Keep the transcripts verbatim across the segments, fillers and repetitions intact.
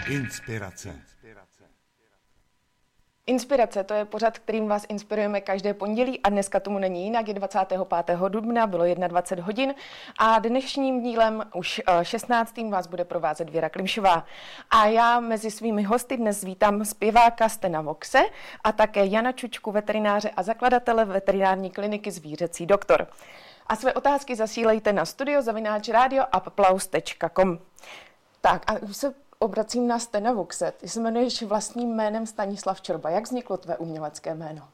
Inspirace. Inspirace, to je pořad, kterým vás inspirujeme každé pondělí a dneska tomu není jinak, je dvacátého pátého dubna, bylo dvacet jedna hodin a dnešním dílem už šestnáctým vás bude provázet Věra Klimšová. A já mezi svými hosty dnes vítám zpěváka Stena Voxe a také Jana Čučku, veterináře a zakladatele veterinární kliniky Zvířecí doktor. A své otázky zasílejte na studio zavináč radio applaus tečka com. Tak a už se obracím na Stena Voxe. Ty se jmenuješ vlastním jménem Stanislav Čorba. Jak vzniklo tvé umělecké jméno?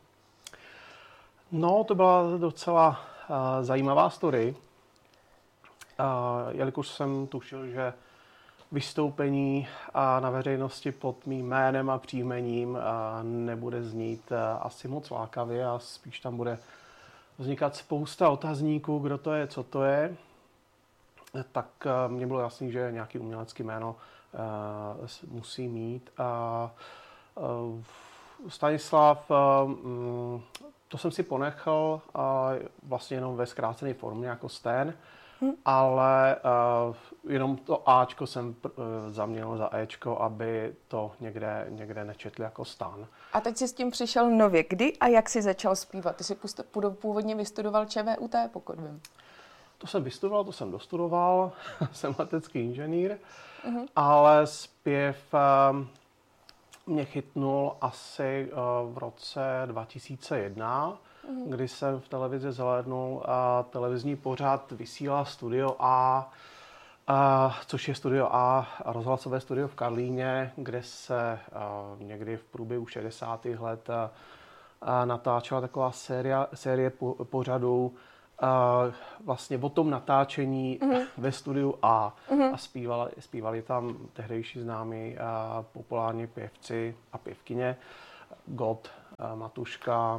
No, to byla docela uh, zajímavá story. Uh, jelikož jsem tušil, že vystoupení uh, na veřejnosti pod mým jménem a příjmením uh, nebude znít uh, asi moc lákavě a spíš tam bude vznikat spousta otazníků, kdo to je, co to je, tak uh, mně bylo jasný, že nějaký umělecký jméno Uh, musí mít. A uh, Stanislav, uh, um, to jsem si ponechal uh, vlastně jenom ve zkrácené formě jako Stan, hmm. ale uh, jenom to Ačko jsem uh, zaměnil za Ečko, aby to někde, někde nečetli jako Stan. A teď jsi s tím přišel nově. Kdy a jak jsi začal zpívat? Ty jsi původně vystudoval ČVUT, pokud vím. To jsem vystudoval, to jsem dostudoval, jsem letecký inženýr, uh-huh. ale zpěv uh, mě chytnul asi uh, v roce dva tisíce jedna, uh-huh. kdy jsem v televizi zhlédnul uh, televizní pořad vysílal Studio A, uh, což je Studio A, rozhlasové studio v Karlíně, kde se uh, někdy v průběhu šedesátých let uh, uh, natáčela taková série, série po, pořadů, Uh, vlastně o tom natáčení uh-huh. ve studiu A uh-huh. a zpívali, zpívali tam tehdejší známí uh, populární pěvci a pěvkyně God, uh, Matuška,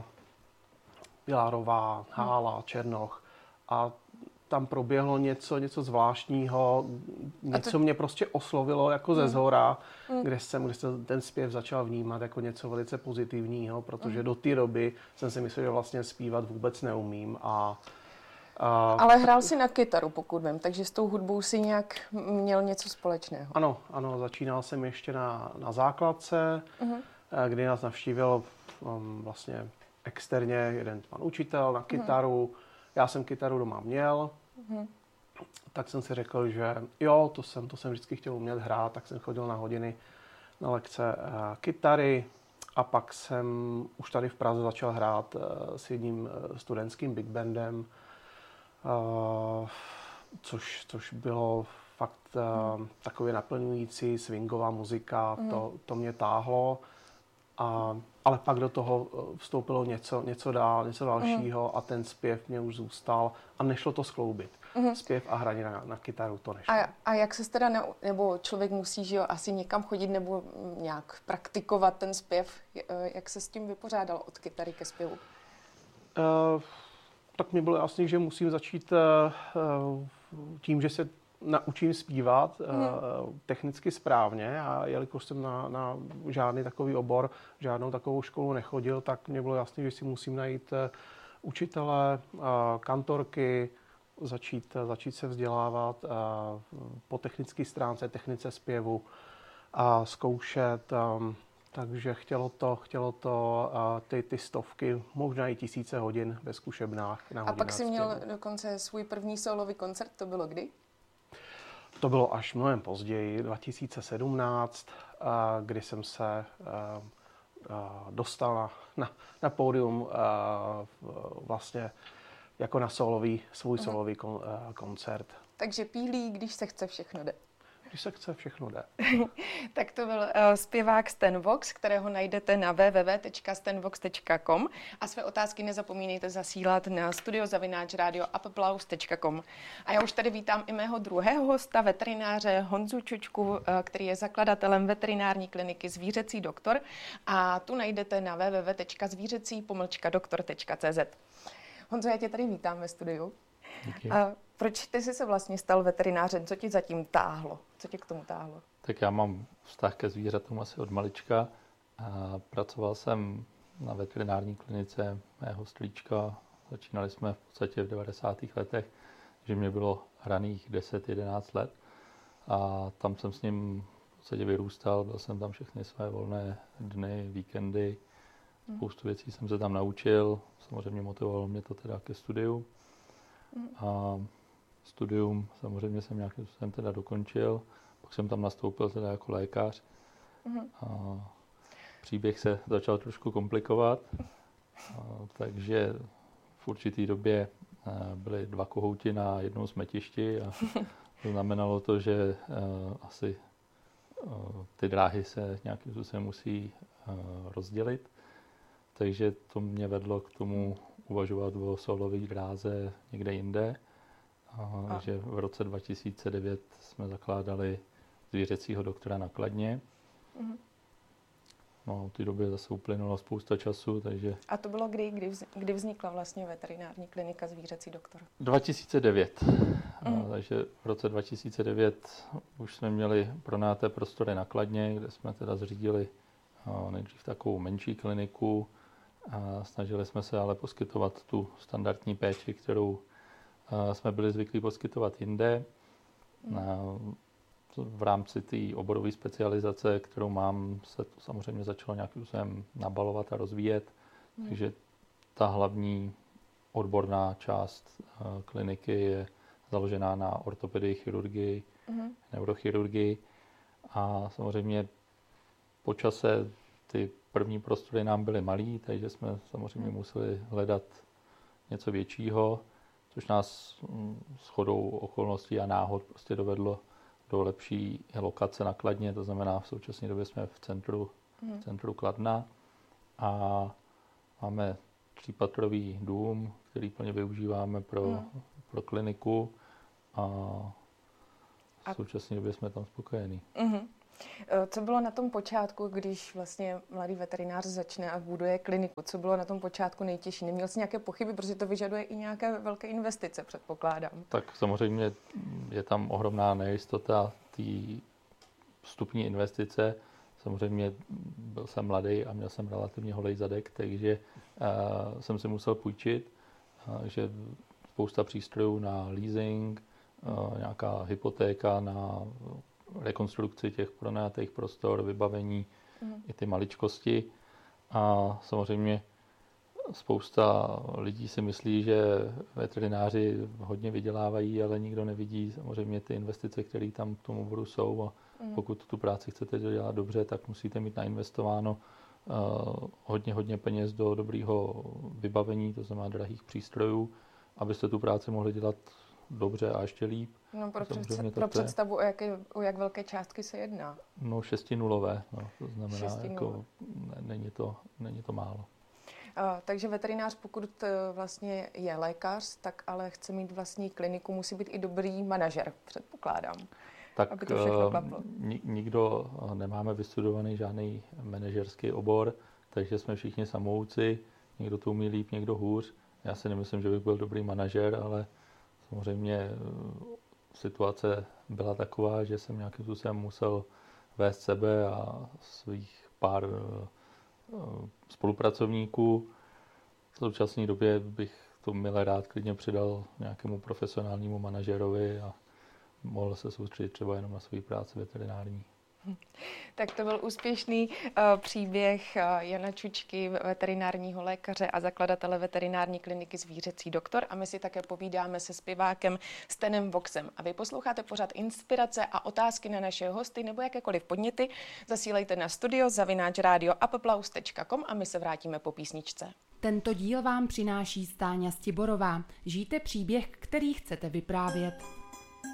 Pilárová, Hála, Černoch a tam proběhlo něco, něco zvláštního, něco to... mě prostě oslovilo jako ze zhora, mm. kde jsem, kde jsem ten zpěv začal vnímat jako něco velice pozitivního, protože mm. do té doby jsem si myslel, že vlastně zpívat vůbec neumím. A, a... Ale hrál si na kytaru, pokud vím, takže s tou hudbou si nějak měl něco společného. Ano, ano, začínal jsem ještě na, na základce, mm. kdy nás navštívil um, vlastně externě jeden pan učitel na kytaru. Mm. Já jsem kytaru doma měl, mm. tak jsem si řekl, že jo, to jsem, to jsem vždycky chtěl umět hrát, tak jsem chodil na hodiny, na lekce uh, kytary a pak jsem už tady v Praze začal hrát uh, s jedním uh, studentským big bandem, uh, což, což bylo fakt uh, mm. takově naplňující swingová muzika, mm. to, to mě táhlo. A, ale pak do toho vstoupilo něco, něco dál, něco dalšího mm. a ten zpěv mě už zůstal a nešlo to skloubit. Mm. Zpěv a hraní na, na kytaru to nešlo. A, a jak se teda, ne, nebo člověk musí, že jo, asi někam chodit nebo nějak praktikovat ten zpěv, jak se s tím vypořádal od kytary ke zpěvu? Uh, tak mi bylo jasný, že musím začít uh, tím, že se naučím zpívat mm. uh, technicky správně a jelikož jsem na, na žádný takový obor, žádnou takovou školu nechodil, tak mě bylo jasné, že si musím najít uh, učitele, uh, kantorky, začít, uh, začít se vzdělávat uh, po technické stránce, technice zpěvu a zkoušet. Um, takže chtělo to, chtělo to uh, ty, ty stovky, možná i tisíce hodin ve zkušebnách. Na a pak jsi měl dokonce svůj první solový koncert, to bylo kdy? To bylo až mnohem později, dva tisíce sedmnáct, kdy jsem se dostal na, na, na pódium vlastně jako na solový, svůj solový kon, koncert. Takže pílí, když se chce, všechno jde. Když se chce, všechno jde. Tak to byl uh, zpěvák Stan Vox, kterého najdete na w w w tečka stan vox tečka com a své otázky nezapomínejte zasílat na studio zavináč radio applaus tečka com. A já už tady vítám i mého druhého hosta, veterináře Honzu Čučku, uh, který je zakladatelem veterinární kliniky Zvířecí doktor a tu najdete na w w w tečka zvířecí pomlčka doktor tečka c z. Honzo, já tě tady vítám ve studiu. Díky. A proč ty jsi se vlastně stal veterinářem? Co ti zatím táhlo? Co tě k tomu táhlo? Tak já mám vztah ke zvířatům asi od malička. A pracoval jsem na veterinární klinice mého strýčka. Začínali jsme v podstatě v devadesátých letech, že mě bylo hraných deset jedenáct let. A tam jsem s ním v podstatě vyrůstal, byl jsem tam všechny své volné dny, víkendy, spoustu věcí jsem se tam naučil, samozřejmě motivovalo mě to teda ke studiu. A studium samozřejmě jsem nějakým způsobem teda dokončil, pak jsem tam nastoupil teda jako lékař. A příběh se začal trošku komplikovat, a, takže v určité době byly dva kohouti na jednom smetišti a to znamenalo to, že asi ty dráhy se nějakým způsobem musí rozdělit. Takže to mě vedlo k tomu uvažovat o solové dráze někde jinde. A, a. Že v roce dva tisíce devět jsme zakládali zvířecího doktora na Kladně. Mm. No, v té době zase uplynulo spousta času, takže... A to bylo kdy, kdy, vz, kdy vznikla vlastně veterinární klinika Zvířecí doktor? dva tisíce devět. Mm. A, takže v roce dva tisíce devět už jsme měli pronajaté prostory na Kladně, kde jsme teda zřídili a, nejdřív takovou menší kliniku. A snažili jsme se ale poskytovat tu standardní péči, kterou a, jsme byli zvyklí poskytovat jinde. Mm. A, v rámci té oborové specializace, kterou mám, se to samozřejmě začalo nějakým způsobem nabalovat a rozvíjet. Mm. Takže ta hlavní odborná část uh, kliniky je založená na ortopedii, chirurgii, mm. neurochirurgii. A samozřejmě po čase ty první prostory nám byly malý, takže jsme samozřejmě mm. museli hledat něco většího, což nás mm, shodou okolností a náhod prostě dovedlo do lepší lokace na Kladně, to znamená v současné době jsme v centru, mm. v centru Kladna a máme třípatrový dům, který plně využíváme pro, mm. pro kliniku a v současné době jsme tam spokojení. Mm-hmm. Co bylo na tom počátku, když vlastně mladý veterinář začne a buduje kliniku? Co bylo na tom počátku nejtěžší? Neměl jsi nějaké pochyby, protože to vyžaduje i nějaké velké investice, předpokládám. Tak samozřejmě je tam ohromná nejistota té vstupní investice. Samozřejmě byl jsem mladý a měl jsem relativně holej zadek, takže uh, jsem si musel půjčit, uh, že spousta přístrojů na leasing, uh, nějaká hypotéka na rekonstrukci těch pronajatých prostor, vybavení, mm. i ty maličkosti. A samozřejmě spousta lidí si myslí, že veterináři hodně vydělávají, ale nikdo nevidí samozřejmě ty investice, které tam k tomu oboru jsou. A mm. pokud tu práci chcete dělat dobře, tak musíte mít nainvestováno uh, hodně, hodně peněz do dobrého vybavení, to znamená drahých přístrojů, abyste tu práci mohli dělat dobře a ještě líp. No, pro, představ, pro představu, o, jaké, o jak velké částky se jedná? No, šestinulové, no, to znamená, jako, ne, není, to, není to málo. Uh, takže veterinář, pokud uh, vlastně je lékař, tak ale chce mít vlastní kliniku, musí být i dobrý manažer, předpokládám, tak, aby to všechno klaplo. Ni, nikdo nemáme vystudovaný žádný manažerský obor, takže jsme všichni samouci, někdo to umí líp, někdo hůř. Já si nemyslím, že bych byl dobrý manažer, ale samozřejmě situace byla taková, že jsem nějakým způsobem musel vést sebe a svých pár spolupracovníků. V současné době bych to milé rád klidně přidal nějakému profesionálnímu manažerovi a mohl se soustředit třeba jenom na svou práci veterinární. Tak to byl úspěšný uh, příběh uh, Jana Čučky, veterinárního lékaře a zakladatele veterinární kliniky Zvířecí doktor. A my si také povídáme se zpěvákem Stenem Voxem. A vy posloucháte pořad Inspirace a otázky na naše hosty nebo jakékoliv podněty zasílejte na studio zavináč rádio applaus tečka com a my se vrátíme po písničce. Tento díl vám přináší Stáňa Stiborová. Žijte příběh, který chcete vyprávět.